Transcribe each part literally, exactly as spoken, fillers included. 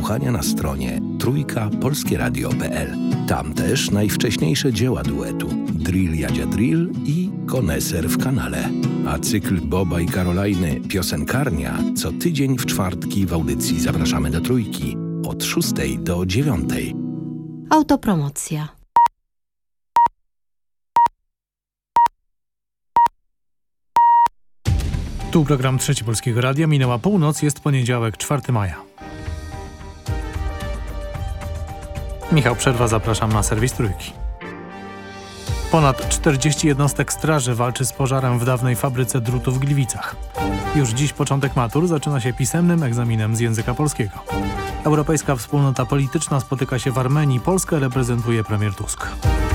słuchania na stronie trójka polskie radio kropka p l. Tam też najwcześniejsze dzieła duetu Drill Jadzia Drill i Koneser w kanale. A cykl Boba i Karolajny Piosenkarnia co tydzień w czwartki w audycji Zapraszamy do Trójki od szóstej do dziewiątej. Autopromocja. Tu program Trzeci Polskiego Radia. Minęła północ, jest poniedziałek, czwartego maja. Michał Przerwa, zapraszam na serwis Trójki. Ponad czterdzieści jednostek straży walczy z pożarem w dawnej fabryce drutu w Gliwicach. Już dziś początek matur zaczyna się pisemnym egzaminem z języka polskiego. Europejska Wspólnota Polityczna spotyka się w Armenii. Polskę reprezentuje premier Tusk.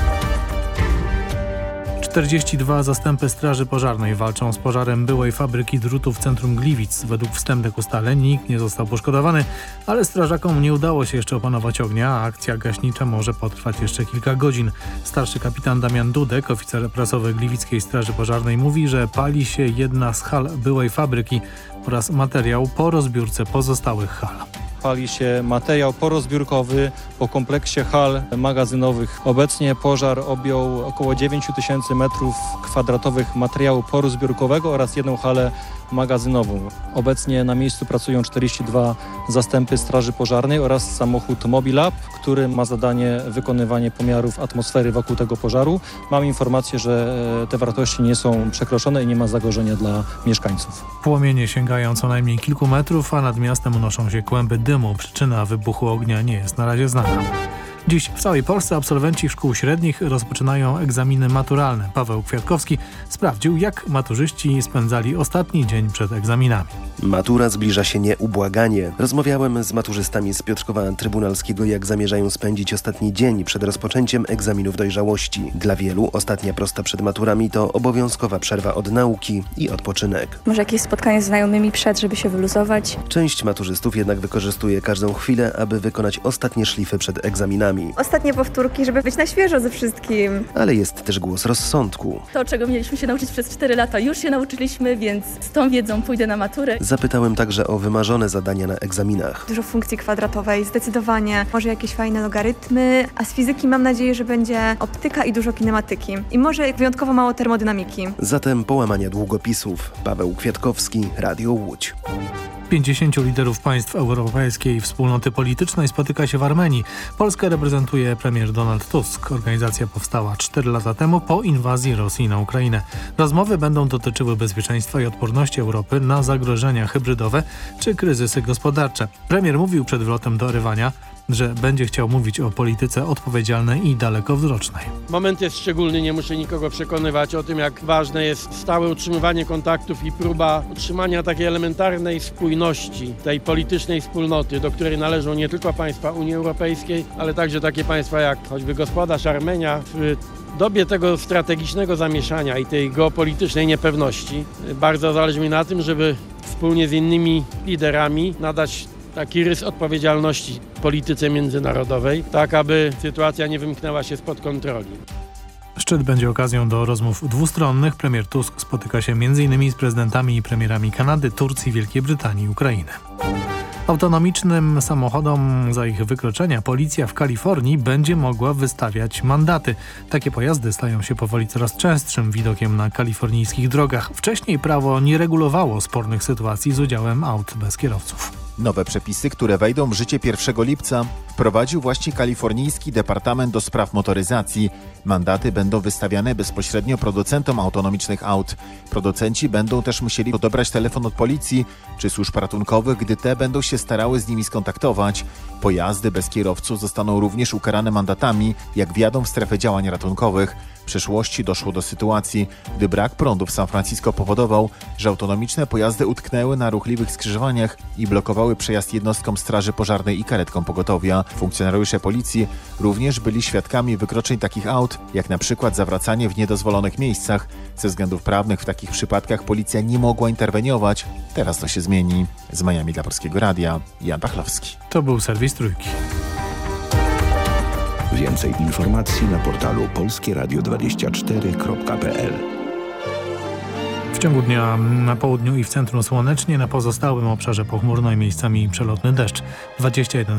czterdzieści dwa zastępy Straży Pożarnej walczą z pożarem byłej fabryki drutu w centrum Gliwic. Według wstępnych ustaleń nikt nie został poszkodowany, ale strażakom nie udało się jeszcze opanować ognia, a akcja gaśnicza może potrwać jeszcze kilka godzin. Starszy kapitan Damian Dudek, oficer prasowy Gliwickiej Straży Pożarnej, mówi, że pali się jedna z hal byłej fabryki oraz materiał po rozbiórce pozostałych hal. Pali się materiał porozbiórkowy po kompleksie hal magazynowych. Obecnie pożar objął około dziewięć tysięcy metrów kwadratowych materiału porozbiórkowego oraz jedną halę magazynową. Obecnie na miejscu pracują czterdzieści dwa zastępy Straży Pożarnej oraz samochód Mobilab, który ma zadanie wykonywanie pomiarów atmosfery wokół tego pożaru. Mam informację, że te wartości nie są przekroczone i nie ma zagrożenia dla mieszkańców. Płomienie sięgają co najmniej kilku metrów, a nad miastem unoszą się kłęby dymu. Przyczyna wybuchu ognia nie jest na razie znana. Dziś w całej Polsce absolwenci szkół średnich rozpoczynają egzaminy maturalne. Paweł Kwiatkowski sprawdził, jak maturzyści spędzali ostatni dzień przed egzaminami. Matura zbliża się nieubłaganie. Rozmawiałem z maturzystami z Piotrkowa Trybunalskiego, jak zamierzają spędzić ostatni dzień przed rozpoczęciem egzaminów dojrzałości. Dla wielu ostatnia prosta przed maturami to obowiązkowa przerwa od nauki i odpoczynek. Może jakieś spotkanie z znajomymi przed, żeby się wyluzować. Część maturzystów jednak wykorzystuje każdą chwilę, aby wykonać ostatnie szlify przed egzaminami. Ostatnie powtórki, żeby być na świeżo ze wszystkim. Ale jest też głos rozsądku. To, czego mieliśmy się nauczyć przez cztery lata, już się nauczyliśmy, więc z tą wiedzą pójdę na maturę. Zapytałem także o wymarzone zadania na egzaminach. Dużo funkcji kwadratowej, zdecydowanie. Może jakieś fajne logarytmy, a z fizyki mam nadzieję, że będzie optyka i dużo kinematyki. I może wyjątkowo mało termodynamiki. Zatem połamania długopisów. Paweł Kwiatkowski, Radio Łódź. pięćdziesięciu liderów państw Europejskiej Wspólnoty Politycznej spotyka się w Armenii. Polskę reprezentuje premier Donald Tusk. Organizacja powstała cztery lata temu po inwazji Rosji na Ukrainę. Rozmowy będą dotyczyły bezpieczeństwa i odporności Europy na zagrożenia hybrydowe czy kryzysy gospodarcze. Premier mówił przed wlotem do Erywania, że będzie chciał mówić o polityce odpowiedzialnej i dalekowzrocznej. Moment jest szczególny, nie muszę nikogo przekonywać o tym, jak ważne jest stałe utrzymywanie kontaktów i próba utrzymania takiej elementarnej spójności tej politycznej wspólnoty, do której należą nie tylko państwa Unii Europejskiej, ale także takie państwa jak choćby gospodarz Armenia. W dobie tego strategicznego zamieszania i tej geopolitycznej niepewności bardzo zależy mi na tym, żeby wspólnie z innymi liderami nadać taki rys odpowiedzialności polityce międzynarodowej, tak aby sytuacja nie wymknęła się spod kontroli. Szczyt będzie okazją do rozmów dwustronnych. Premier Tusk spotyka się między innymi z prezydentami i premierami Kanady, Turcji, Wielkiej Brytanii i Ukrainy. Autonomicznym samochodom za ich wykroczenia policja w Kalifornii będzie mogła wystawiać mandaty. Takie pojazdy stają się powoli coraz częstszym widokiem na kalifornijskich drogach. Wcześniej prawo nie regulowało spornych sytuacji z udziałem aut bez kierowców. Nowe przepisy, które wejdą w życie pierwszego lipca, wprowadził właśnie kalifornijski Departament do Spraw Motoryzacji. Mandaty będą wystawiane bezpośrednio producentom autonomicznych aut. Producenci będą też musieli odebrać telefon od policji czy służb ratunkowych, gdy te będą się starały z nimi skontaktować. Pojazdy bez kierowców zostaną również ukarane mandatami, jak wjadą w strefę działań ratunkowych. W przeszłości doszło do sytuacji, gdy brak prądu w San Francisco powodował, że autonomiczne pojazdy utknęły na ruchliwych skrzyżowaniach i blokowały przejazd jednostkom straży pożarnej i karetkom pogotowia. Funkcjonariusze policji również byli świadkami wykroczeń takich aut, jak na przykład zawracanie w niedozwolonych miejscach. Ze względów prawnych w takich przypadkach policja nie mogła interweniować. Teraz to się zmieni. Z Miami dla Polskiego Radia, Jan Pachlowski. To był serwis Trójki. Więcej informacji na portalu polskie radio dwadzieścia cztery kropka p l. W ciągu dnia na południu i w centrum słonecznie, na pozostałym obszarze pochmurno i miejscami przelotny deszcz. dwadzieścia jeden